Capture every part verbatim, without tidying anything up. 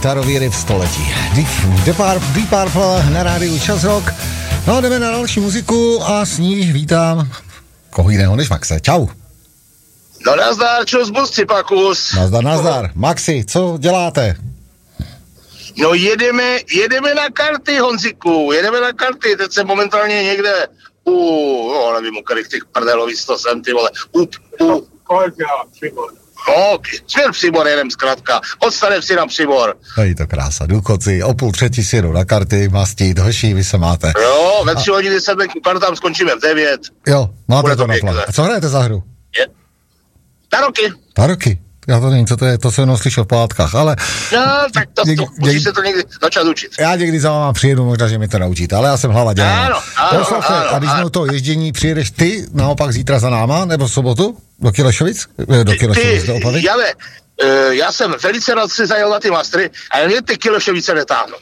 gitarový riff století. Deep, Deep, Deep Purple na rádiu Čas Rock. No, jdeme na další muziku a s ní vítám koho jiného než Maxe. Čau. No nazdar, čus busci, pakus. Nazdar, nazdar. Maxi, co děláte? No jedeme, jedeme na karty, Honziku, jedeme na karty, teď jsem momentálně někde u, no nevím, u kterých těch prdelových sto jsem, ty vole, u, u, no, směr Přibor jedem zkrátka, odstanem si na Přibor. No je to krása, důchodci, o půl třetí si jdu na karty, mastit, hoší, vy se máte. Jo, ve tři hodiny sedm ku kartám, skončíme v devět. Jo, máte Bude to to na plán. A co hrajete za hru? Je. Na roky. Na roky? Já to nevím, co to je, to jsem jenom slyšel v pohádkách, ale... No, tak to, Něk, to musíš něk, se to někdy začát učit. Já někdy za váma přijedu, možná, že mi to naučíte, ale já jsem hlava dělá. Ano, ano, Poslouchej, ano, a když ano. jsme u toho ježdění, přijedeš ty naopak zítra za náma, nebo v sobotu? Do Kilešovic? Do Kilešovic, do Opavy? Jale, uh, já jsem velice rád si zajel na ty mastry, ale mě ty Kilešovice netáhnou.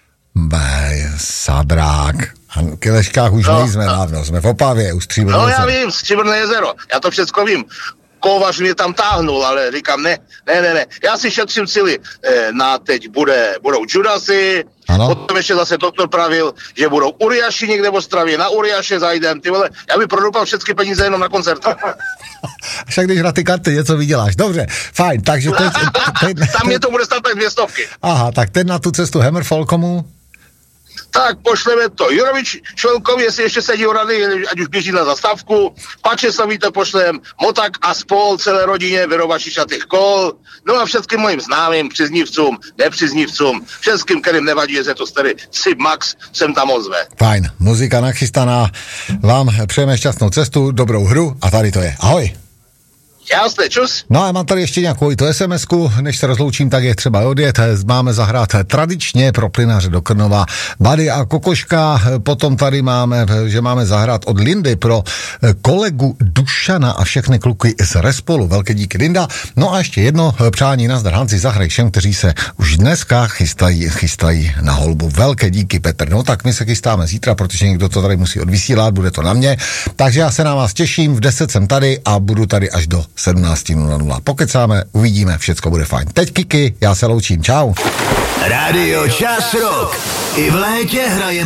Bej, sadrák. A v Kileškách už No, nejsme no. dávno, jsme v Opavě, u Stříbrné No já jezero. vím, Stříbrné jezero, já to všecko vím. Kovař mě tam táhnul, ale říkám ne, ne, ne, ne. Já si šetřím cíly eh, na teď bude, budou Judasy, Ano. potom ještě zase doktor pravil, že budou Uriaši někde v Ostravě, na Uriaše zajdem, ty vole, já bych produpal všechny peníze jenom na koncertu. Však když na ty karty něco vyděláš. Dobře, fajn, takže teď... teď, teď Tam mě to bude stát tak dvě stovky. aha, tak teď na tu cestu Hammerfall komu? Tak pošleme to Jurovič Švelkovi, jestli ještě sedí u rady, ať už běží na zastávku, Pačesovi to pošlem, Motak a spol, celé rodině, vyrobači šatých kol, no a všetkým mojim známým, příznivcům, nepříznivcům, všetkým, kterým nevadí, že to starý Sib Max sem tam ozve. Fajn, muzika nachystaná, vám přejeme šťastnou cestu, dobrou hru a tady to je. Ahoj. Jasné, čus. No a mám tady ještě nějakou i tu es em esku, než se rozloučím, tak je třeba odjet. Máme zahrát tradičně pro plynaře do Krnova Bady a Kokoška, potom tady máme, že máme zahrát od Lindy pro kolegu Dušana a všechny kluky z Respolu. Velké díky, Linda. No a ještě jedno přání nazdar Hanci, zahraj všem, kteří se už dneska chystají, chystají na holbu. Velké díky, Petr. No tak my se chystáme zítra, protože někdo to tady musí odvysílat, bude to na mě. Takže já se na vás těším, v deset jsem tady a budu tady až do sedmnáct nula nula. Pokecáme, uvidíme, všecko bude fajn. Teď Kiki, já se loučím, čau. Rádio Čas Rock. I v létě hraje